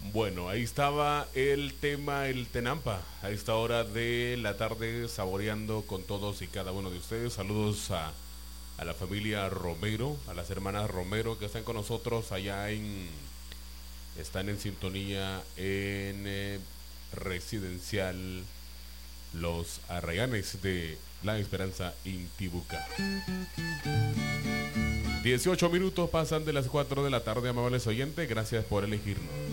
Bueno, ahí estaba el tema, el Tenampa, a esta hora de la tarde, saboreando con todos y cada uno de ustedes. Saludos a la familia Romero, a las hermanas Romero que están con nosotros allá están en sintonía en Residencial Los Arrayanes de La Esperanza, Intibucá. 18 minutos pasan de las 4 de la tarde, amables oyentes, gracias por elegirnos.